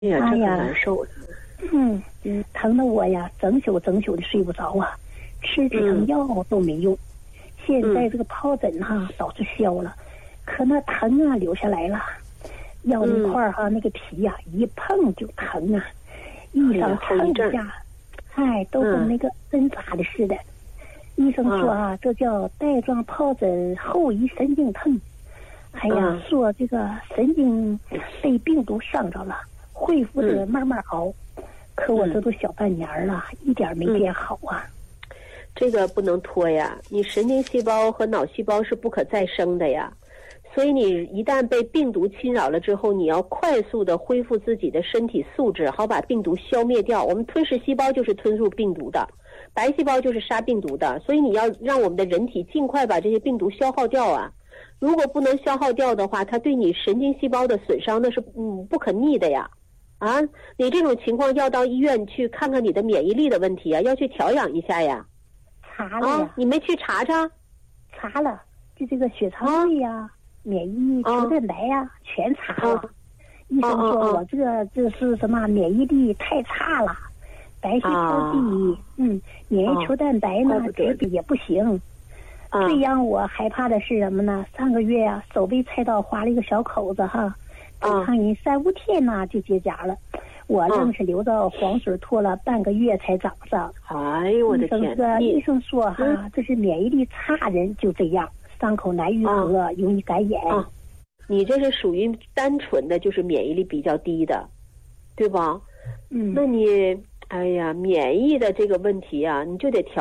哎呀，这可难受了。 疼得我呀，整宿的睡不着啊，吃止疼药都没用。现在这个疱疹倒是消了，可那疼留下来了。腰那块那个皮一碰就疼啊，医生蹭一下，都跟那个针扎的似的。医生说这叫带状疱疹后遗神经疼。说这个神经被病毒伤着了，恢复的慢慢熬。可我这都小半年了，一点没变好啊。 这个不能拖呀，你神经细胞和脑细胞是不可再生的呀，所以你一旦被病毒侵扰了之后，你要快速的恢复自己的身体素质，好把病毒消灭掉。我们吞噬细胞就是吞入病毒的，白细胞就是杀病毒的，所以你要让我们的人体尽快把这些病毒消耗掉啊。如果不能消耗掉的话，它对你神经细胞的损伤那是不可逆的呀。你这种情况要到医院去看看你的免疫力的问题啊，要去调养一下呀。 查了呀， 你没去查查？ 查了，就这个血常规呀、免疫球蛋白呀，全查了。医生说我这是什么免疫力太差了，白血球低，免疫球蛋白呢质地也不行。最让我害怕的是什么呢？上个月手被菜刀划了一个小口子等上人3-5天就结痂了。我愣是留着黄水拖了半个月才长上。 哎呦我的天！ 医生说这是免疫力差人就这样，伤口难愈合，容易感染。 你这是属于单纯的就是免疫力比较低的，对吧？那你免疫的这个问题你就得调